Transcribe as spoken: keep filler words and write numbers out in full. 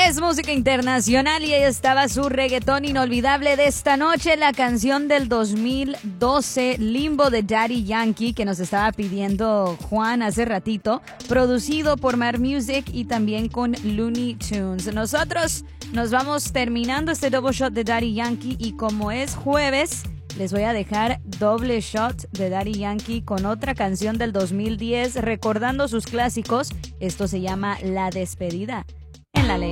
Es música internacional y ahí estaba su reggaetón inolvidable de esta noche, la canción del dos mil doce, Limbo de Daddy Yankee, que nos estaba pidiendo Juan hace ratito, producido por Mad Music y también con Looney Tunes. Nosotros nos vamos terminando este double shot de Daddy Yankee y como es jueves, les voy a dejar doble shot de Daddy Yankee con otra canción del dos mil diez, recordando sus clásicos. Esto se llama La Despedida.